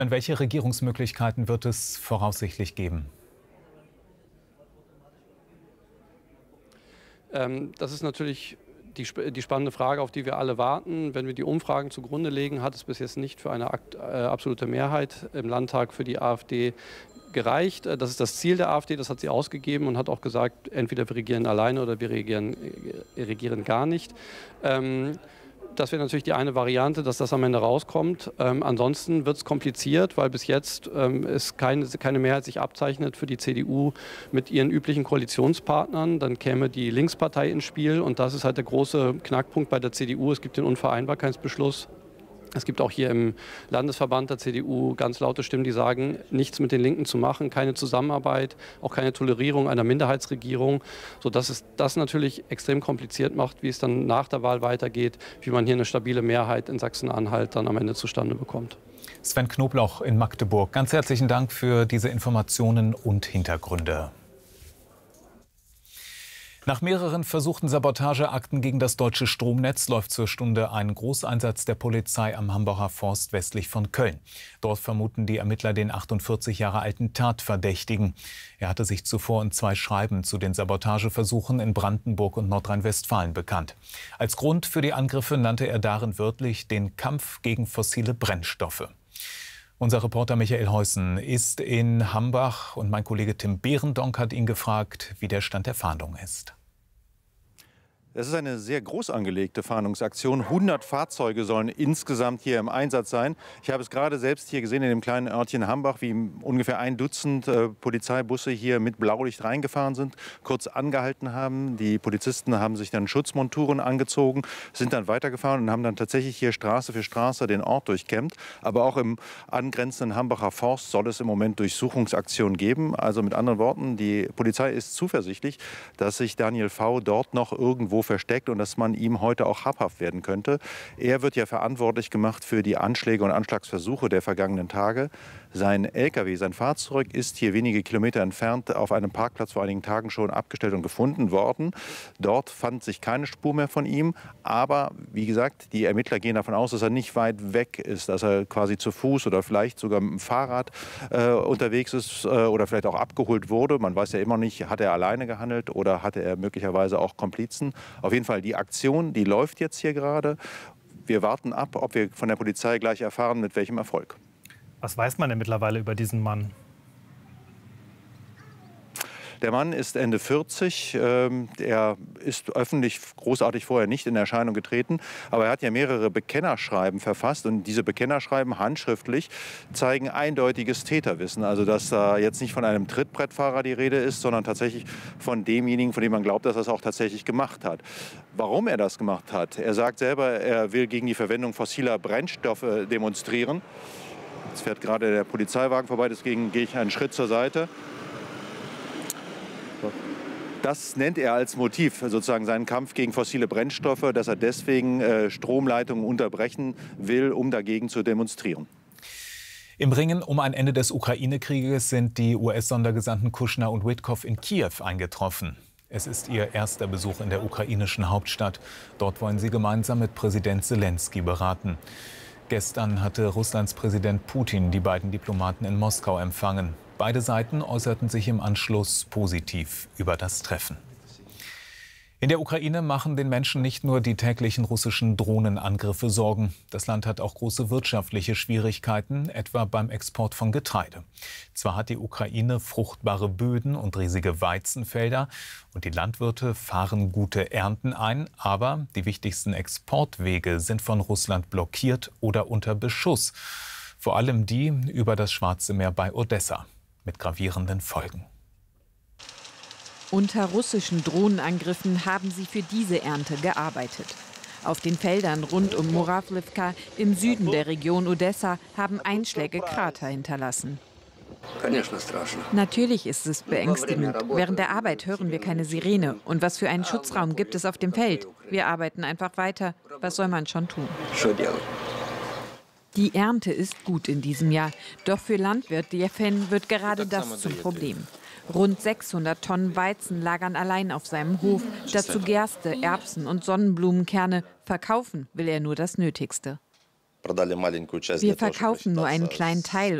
Und welche Regierungsmöglichkeiten wird es voraussichtlich geben? Das ist natürlich die spannende Frage, auf die wir alle warten. Wenn wir die Umfragen zugrunde legen, hat es bis jetzt nicht für eine absolute Mehrheit im Landtag für die AfD gereicht. Das ist das Ziel der AfD, das hat sie ausgegeben und hat auch gesagt, entweder wir regieren alleine oder wir regieren gar nicht. Das wäre natürlich die eine Variante, dass das am Ende rauskommt. Ansonsten wird es kompliziert, weil bis jetzt es keine Mehrheit sich abzeichnet für die CDU mit ihren üblichen Koalitionspartnern. Dann käme die Linkspartei ins Spiel und das ist halt der große Knackpunkt bei der CDU. Es gibt den Unvereinbarkeitsbeschluss. Es gibt auch hier im Landesverband der CDU ganz laute Stimmen, die sagen, nichts mit den Linken zu machen, keine Zusammenarbeit, auch keine Tolerierung einer Minderheitsregierung, sodass es das natürlich extrem kompliziert macht, wie es dann nach der Wahl weitergeht, wie man hier eine stabile Mehrheit in Sachsen-Anhalt dann am Ende zustande bekommt. Sven Knoblauch in Magdeburg, ganz herzlichen Dank für diese Informationen und Hintergründe. Nach mehreren versuchten Sabotageakten gegen das deutsche Stromnetz läuft zur Stunde ein Großeinsatz der Polizei am Hambacher Forst westlich von Köln. Dort vermuten die Ermittler den 48 Jahre alten Tatverdächtigen. Er hatte sich zuvor in 2 Schreiben zu den Sabotageversuchen in Brandenburg und Nordrhein-Westfalen bekannt. Als Grund für die Angriffe nannte er darin wörtlich den Kampf gegen fossile Brennstoffe. Unser Reporter Michael Heusen ist in Hambach und mein Kollege Tim Behrendonck hat ihn gefragt, wie der Stand der Fahndung ist. Es ist eine sehr groß angelegte Fahndungsaktion. 100 Fahrzeuge sollen insgesamt hier im Einsatz sein. Ich habe es gerade selbst hier gesehen in dem kleinen Örtchen Hambach, wie ungefähr 1 Dutzend Polizeibusse hier mit Blaulicht reingefahren sind, kurz angehalten haben. Die Polizisten haben sich dann Schutzmonturen angezogen, sind dann weitergefahren und haben dann tatsächlich hier Straße für Straße den Ort durchkämmt. Aber auch im angrenzenden Hambacher Forst soll es im Moment Durchsuchungsaktionen geben. Also mit anderen Worten, die Polizei ist zuversichtlich, dass sich Daniel V. dort noch irgendwo versteckt und dass man ihm heute auch habhaft werden könnte. Er wird ja verantwortlich gemacht für die Anschläge und Anschlagsversuche der vergangenen Tage. Sein LKW, sein Fahrzeug ist hier wenige Kilometer entfernt auf einem Parkplatz vor einigen Tagen schon abgestellt und gefunden worden. Dort fand sich keine Spur mehr von ihm. Aber wie gesagt, die Ermittler gehen davon aus, dass er nicht weit weg ist, dass er quasi zu Fuß oder vielleicht sogar mit dem Fahrrad unterwegs ist oder vielleicht auch abgeholt wurde. Man weiß ja immer nicht, hat er alleine gehandelt oder hatte er möglicherweise auch Komplizen. Auf jeden Fall, die Aktion, die läuft jetzt hier gerade. Wir warten ab, ob wir von der Polizei gleich erfahren, mit welchem Erfolg. Was weiß man denn mittlerweile über diesen Mann? Der Mann ist Ende 40. Er ist öffentlich großartig vorher nicht in Erscheinung getreten. Aber er hat ja mehrere Bekennerschreiben verfasst. Und diese Bekennerschreiben handschriftlich zeigen eindeutiges Täterwissen. Also dass da jetzt nicht von einem Trittbrettfahrer die Rede ist, sondern tatsächlich von demjenigen, von dem man glaubt, dass er es auch tatsächlich gemacht hat. Warum er das gemacht hat? Er sagt selber, er will gegen die Verwendung fossiler Brennstoffe demonstrieren. Jetzt fährt gerade der Polizeiwagen vorbei, deswegen gehe ich einen Schritt zur Seite. Das nennt er als Motiv, sozusagen seinen Kampf gegen fossile Brennstoffe, dass er deswegen Stromleitungen unterbrechen will, um dagegen zu demonstrieren. Im Ringen um ein Ende des Ukraine-Krieges sind die US-Sondergesandten Kushner und Witkow in Kiew eingetroffen. Es ist ihr erster Besuch in der ukrainischen Hauptstadt. Dort wollen sie gemeinsam mit Präsident Selenskyj beraten. Gestern hatte Russlands Präsident Putin die beiden Diplomaten in Moskau empfangen. Beide Seiten äußerten sich im Anschluss positiv über das Treffen. In der Ukraine machen den Menschen nicht nur die täglichen russischen Drohnenangriffe Sorgen. Das Land hat auch große wirtschaftliche Schwierigkeiten, etwa beim Export von Getreide. Zwar hat die Ukraine fruchtbare Böden und riesige Weizenfelder und die Landwirte fahren gute Ernten ein, aber die wichtigsten Exportwege sind von Russland blockiert oder unter Beschuss. Vor allem die über das Schwarze Meer bei Odessa, mit gravierenden Folgen. Unter russischen Drohnenangriffen haben sie für diese Ernte gearbeitet. Auf den Feldern rund um Murawlivka im Süden der Region Odessa haben Einschläge Krater hinterlassen. Natürlich ist es beängstigend. Während der Arbeit hören wir keine Sirene. Und was für einen Schutzraum gibt es auf dem Feld? Wir arbeiten einfach weiter. Was soll man schon tun? Die Ernte ist gut in diesem Jahr. Doch für Landwirt Jefen wird gerade das zum Problem. Rund 600 Tonnen Weizen lagern allein auf seinem Hof. Dazu Gerste, Erbsen und Sonnenblumenkerne. Verkaufen will er nur das Nötigste. Wir verkaufen nur einen kleinen Teil